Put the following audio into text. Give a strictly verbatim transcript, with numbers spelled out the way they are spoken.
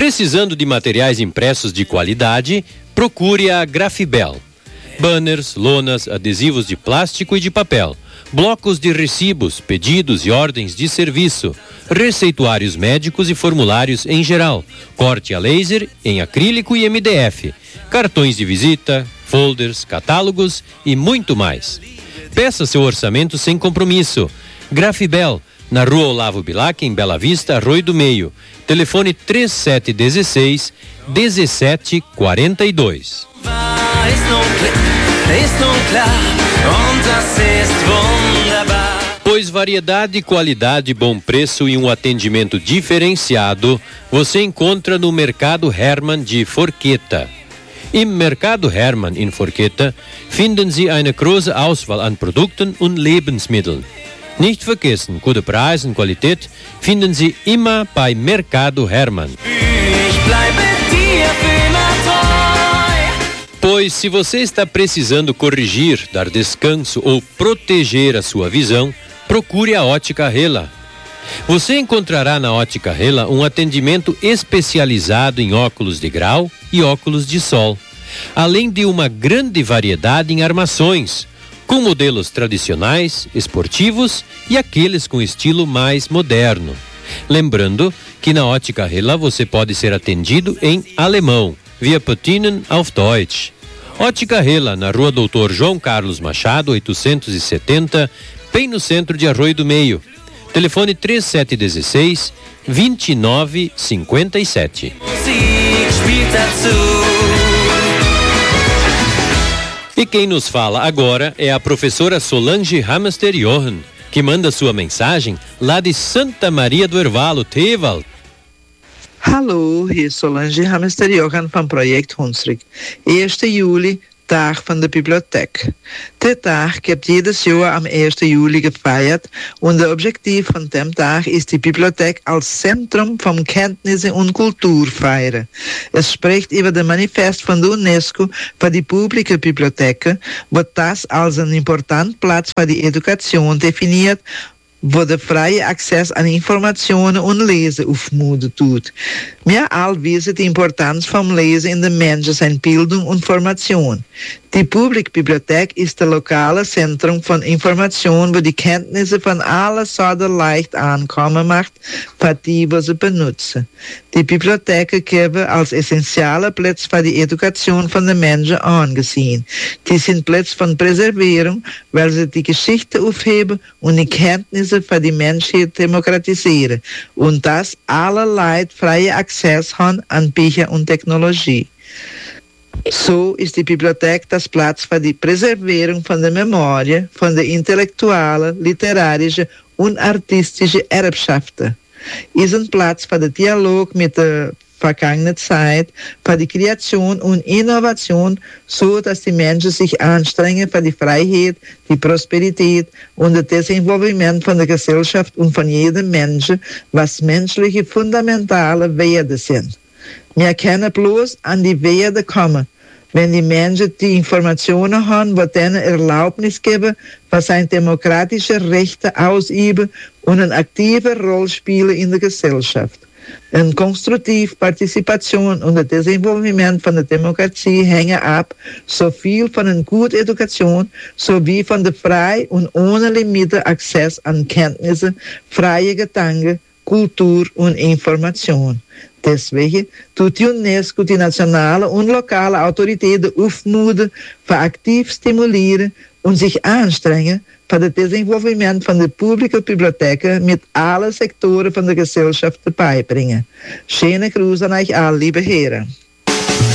Precisando de materiais impressos de qualidade, procure a Grafibel. Banners, lonas, adesivos de plástico e de papel, blocos de recibos, pedidos e ordens de serviço, receituários médicos e formulários em geral, corte a laser, em acrílico e M D F, cartões de visita, folders, catálogos e muito mais. Peça seu orçamento sem compromisso. Grafibel, na Rua Olavo Bilac, em Bela Vista, Arroio do Meio. Telefone trinta e sete dezesseis, dezessete quarenta e dois. Pois variedade, qualidade, bom preço e um atendimento diferenciado você encontra no Mercado Hermann de Forqueta. Im Mercado Hermann in Forqueta finden Sie eine große Auswahl an Produkten und Lebensmitteln. Nicht vergessen, gute Preise und Qualität finden Sie immer bei Mercado Hermann. Ich bleibe dir für immer treu. Pois se você está precisando corrigir, dar descanso ou proteger a sua visão, procure a Ótica Hella. Você encontrará na Ótica Hella um atendimento especializado em óculos de grau e óculos de sol, além de uma grande variedade em armações, com modelos tradicionais, esportivos e aqueles com estilo mais moderno. Lembrando que na Ótica Hella você pode ser atendido em alemão, via Patinen auf Deutsch. Ótica Hella, na Rua Doutor João Carlos Machado, oitocentos e setenta, bem no centro de Arroio do Meio. Telefone trinta e sete dezesseis, vinte e nove cinquenta e sete. E quem nos fala agora é a professora Solange Hamster Johan, que manda sua mensagem lá de Santa Maria do Hervalo, Teval. Hallo, hier is Solange Hamster Johan van Project Hunsrück. eerste juli, Tag van de Bibliothek. Der Tag wird jedes Jahr am ersten Juli gefeiert und der Objektiv von dem Tag ist die Bibliothek als Zentrum von Kenntnisse und Kultur feiern. Es spricht über das Manifest von der UNESCO für die publike Bibliotheken, wo das als ein importanter Platz für die Education definiert, wo der freie Access an Informationen und Lesen aufmutet tut. Wir alle wissen die Importanz vom Lesen in den Menschen, seine Bildung und Formation. Die Publikbibliothek ist das lokale Zentrum von Information, wo die Kenntnisse von allen Sorten leicht ankommen macht, für die, die sie benutzen. Die Bibliotheken werden als essentielle Plätze für die Education von den Menschen angesehen. Die sind Plätze von Präservierung, weil sie die Geschichte aufheben und die Kenntnisse für die Menschheit demokratisieren. Und das alle Leute freie Access haben an Bücher und Technologie. So ist die Bibliothek das Platz für die Präservierung von der Memorie, von der intellektuellen, literarischen und artistischen Erbschaften. Ist ein Platz für den Dialog mit der vergangenen Zeit, für die Kreation und Innovation, so dass die Menschen sich anstrengen für die Freiheit, die Prosperität und das Desenvolvement von der Gesellschaft und von jedem Menschen, was menschliche fundamentale Werte sind. Wir können bloß an die Werte kommen, wenn die Menschen die Informationen haben, die denen Erlaubnis geben, was seine demokratische Rechte ausüben und eine aktive Rolle spielen in der Gesellschaft. Eine konstruktive Partizipation und das Desenvolvement von der Demokratie hängen ab, soviel von einer guten Education sowie von der frei und ohne Limite Access an Kenntnisse, freie Gedanken, Kultur und Information. Deswegen tut die UNESCO die nationalen und lokalen Autoritäten aufmuten, für aktiv stimulieren und sich anstrengen für das Desenvolvement von der publiken Bibliotheken mit allen Sektoren von der Gesellschaft beibringen. Schöne Grüße an euch alle, liebe Herren.